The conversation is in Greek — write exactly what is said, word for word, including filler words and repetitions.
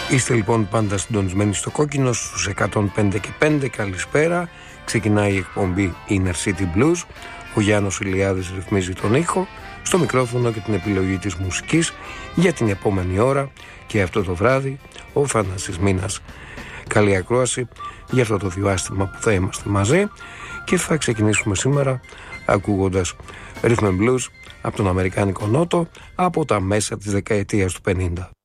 Είστε λοιπόν πάντα συντονισμένοι στο κόκκινο στους εκατόν πέντε και πέντε. Καλησπέρα. Ξεκινάει η εκπομπή Inner City Blues. Ο Γιάννος Ηλιάδης ρυθμίζει τον ήχο, στο μικρόφωνο και την επιλογή της μουσικής για την επόμενη ώρα και αυτό το βράδυ ο Θανάσης Μίνας. Καλή ακρόαση για αυτό το διάστημα που θα είμαστε μαζί και θα ξεκινήσουμε σήμερα ακούγοντας Rhythm and Blues από τον Αμερικάνικο Νότο από τα μέσα της δεκαετίας του πενήντα.